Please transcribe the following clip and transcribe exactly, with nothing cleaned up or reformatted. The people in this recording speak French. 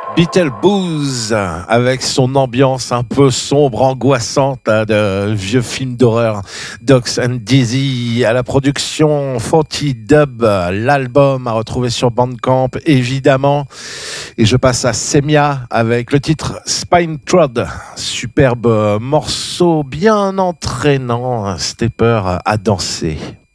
Beetlejuice, avec son ambiance un peu sombre, angoissante, hein, de vieux film d'horreur. Dogs and Dizzy à la production, forty Dub, l'album à retrouver sur Bandcamp, évidemment. Et je passe à Semia avec le titre Spine Trod. Superbe morceau bien entraînant, stepper à danser.